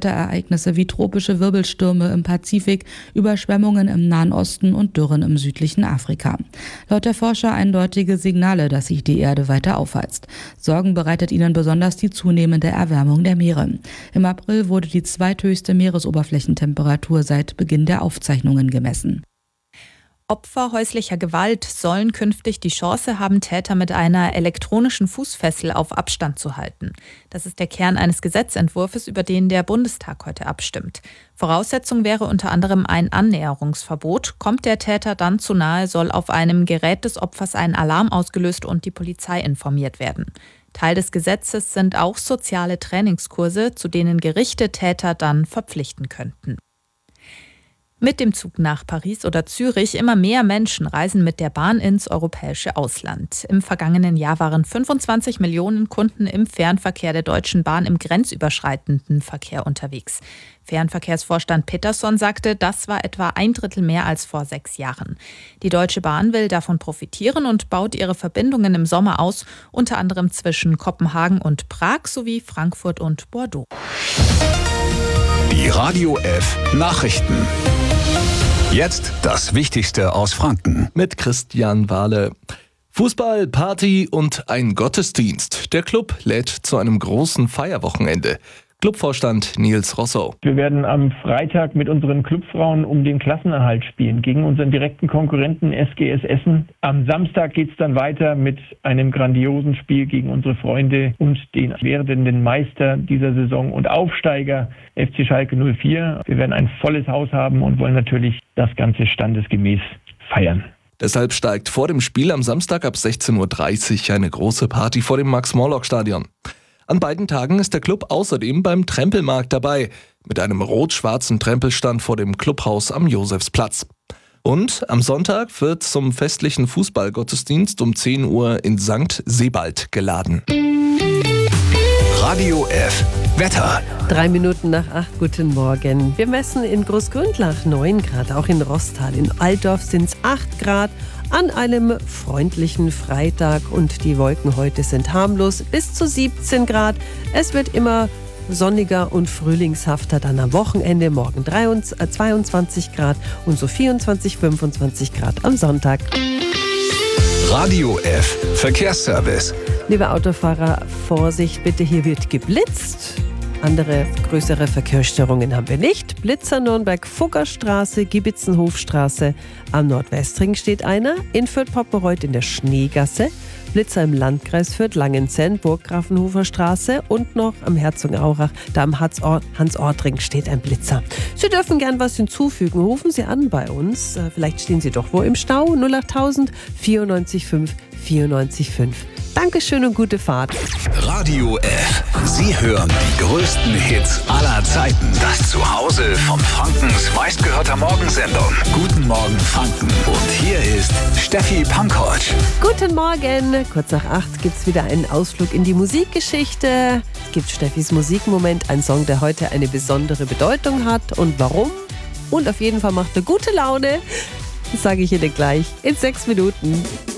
Wetterereignisse wie tropische Wirbelstürme im Pazifik, Überschwemmungen im Nahen Osten und Dürren im südlichen Afrika. Laut der Forscher eindeutige Signale, dass sich die Erde weiter aufheizt. Sorgen bereitet ihnen besonders die zunehmende Erwärmung der Meere. Im April wurde die zweithöchste Meeresoberflächentemperatur seit Beginn der Aufzeichnungen gemessen. Opfer häuslicher Gewalt sollen künftig die Chance haben, Täter mit einer elektronischen Fußfessel auf Abstand zu halten. Das ist der Kern eines Gesetzentwurfs, über den der Bundestag heute abstimmt. Voraussetzung wäre unter anderem ein Annäherungsverbot. Kommt der Täter dann zu nahe, soll auf einem Gerät des Opfers ein Alarm ausgelöst und die Polizei informiert werden. Teil des Gesetzes sind auch soziale Trainingskurse, zu denen Gerichte Täter dann verpflichten könnten. Mit dem Zug nach Paris oder Zürich immer mehr Menschen reisen mit der Bahn ins europäische Ausland. Im vergangenen Jahr waren 25 Millionen Kunden im Fernverkehr der Deutschen Bahn im grenzüberschreitenden Verkehr unterwegs. Fernverkehrsvorstand Peterson sagte, das war etwa 1/3 mehr als vor 6 Jahren. Die Deutsche Bahn will davon profitieren und baut ihre Verbindungen im Sommer aus, unter anderem zwischen Kopenhagen und Prag sowie Frankfurt und Bordeaux. Die Radio F Nachrichten. Jetzt das Wichtigste aus Franken. Mit Christian Wahle. Fußball, Party und ein Gottesdienst. Der Club lädt zu einem großen Feierwochenende. Clubvorstand Nils Rosso. Wir werden am Freitag mit unseren Clubfrauen um den Klassenerhalt spielen gegen unseren direkten Konkurrenten SGS Essen. Am Samstag geht es dann weiter mit einem grandiosen Spiel gegen unsere Freunde und den werdenden Meister dieser Saison und Aufsteiger FC Schalke 04. Wir werden ein volles Haus haben und wollen natürlich das Ganze standesgemäß feiern. Deshalb steigt vor dem Spiel am Samstag ab 16:30 Uhr eine große Party vor dem Max-Morlock-Stadion. An beiden Tagen ist der Club außerdem beim Trempelmarkt dabei, mit einem rot-schwarzen Trempelstand vor dem Clubhaus am Josefsplatz. Und am Sonntag wird zum festlichen Fußballgottesdienst um 10 Uhr in St. Sebald geladen. Radio F Wetter. 3 Minuten nach 8, guten Morgen. Wir messen in Großgründlach 9 Grad, auch in Rostal. In Altdorf sind es 8 Grad. An einem freundlichen Freitag und die Wolken heute sind harmlos, bis zu 17 Grad. Es wird immer sonniger und frühlingshafter dann am Wochenende, morgen 22 Grad und so 24, 25 Grad am Sonntag. Radio F Verkehrsservice. Liebe Autofahrer, Vorsicht bitte, hier wird geblitzt. Andere größere Verkehrsstörungen haben wir nicht. Blitzer Nürnberg-Fuggerstraße, Gibitzenhofstraße. Am Nordwestring steht einer. In Fürth-Poppenreuth in der Schneegasse. Blitzer im Landkreis Fürth, Langenzenn, Burggrafenhofer Straße und noch am Herzogenaurach, da am Hans-Ort-Ring steht ein Blitzer. Sie dürfen gern was hinzufügen. Rufen Sie an bei uns. Vielleicht stehen Sie doch wo im Stau. 08000 94 5 94 5. Dankeschön und gute Fahrt. Radio F. Sie hören die größten Hits aller Zeiten. Das Zuhause von Frankens meistgehörter Morgensendung. Guten Morgen Franken. Und hier ist Steffi Pankovic. Guten Morgen. Kurz nach 8 gibt es wieder einen Ausflug in die Musikgeschichte. Es gibt Steffis Musikmoment, ein Song, der heute eine besondere Bedeutung hat. Und warum? Und auf jeden Fall macht er gute Laune. Das sage ich Ihnen gleich in 6 Minuten.